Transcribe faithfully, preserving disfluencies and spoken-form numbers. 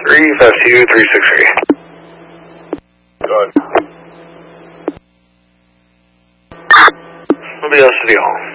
three five two three six three. Go ahead. Mobile City Hall.